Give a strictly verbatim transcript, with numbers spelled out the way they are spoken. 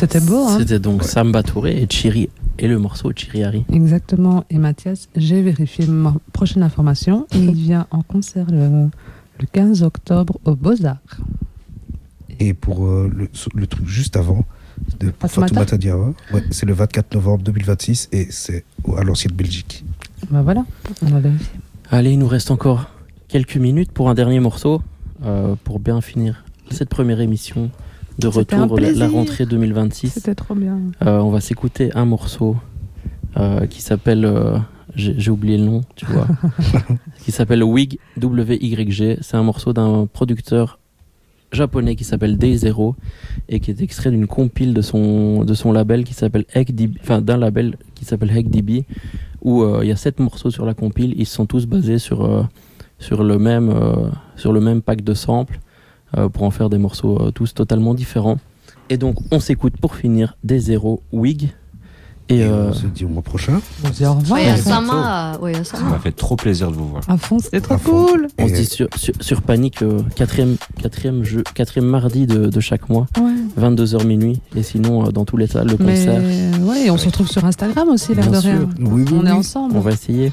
C'était beau, hein. C'était donc Ouais. Samba Touré et Chiri et le morceau Chiri Hari. Exactement. Et Mathias, j'ai vérifié ma prochaine information. Il vient en concert le, le quinze octobre au Beaux-Arts. Et pour euh, le, le truc juste avant, de pour Fatoumata Fatoumata Diawara, ouais, c'est le vingt-quatre novembre deux mille vingt-six et c'est au- à l'ancienne Belgique. Ben voilà, on a vérifié. Allez, il nous reste encore quelques minutes pour un dernier morceau, euh, pour bien finir cette première émission de C'était un retour la, la plaisir. rentrée deux mille vingt-six. C'était trop bien. Euh, on va s'écouter un morceau euh, qui s'appelle, euh, j'ai j'ai oublié le nom, tu vois, qui s'appelle Wig, W Y G. C'est un morceau d'un producteur japonais qui s'appelle Day Zero et qui est extrait d'une compile de son, de son label qui s'appelle HackDB, enfin d'un label qui s'appelle HackDB, où euh, il y a sept morceaux sur la compile. Ils sont tous basés sur, euh, sur, le même, euh, sur le même pack de samples euh, pour en faire des morceaux euh, tous totalement différents. Et donc on s'écoute pour finir Day Zero, Wig. Et, Et euh, on se dit au mois prochain. On se dit au revoir. Ouais, à à fond. Sama, ouais, à Ça Sama. m'a fait trop plaisir de vous voir. À fond, c'était trop À fond. cool. on se Et- dit sur, sur, sur Panic, euh, quatrième, quatrième, jeu, quatrième mardi de, de chaque mois, Ouais. vingt-deux heures minuit. Et sinon, euh, dans tous les salles, le Mais concert, ouais, et on se retrouve sur Instagram aussi, l'air Bien de rien. sûr. Oui, oui, On est oui. ensemble. on va essayer.